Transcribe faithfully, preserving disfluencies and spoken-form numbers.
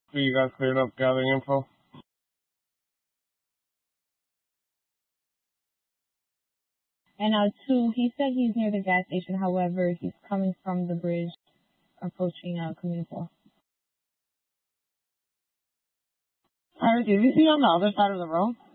So you guys cleared up gathering info? And uh, two, he said he's near the gas station. However, he's coming from the bridge, approaching uh, Communicore. Alright, is he on the other side of the road?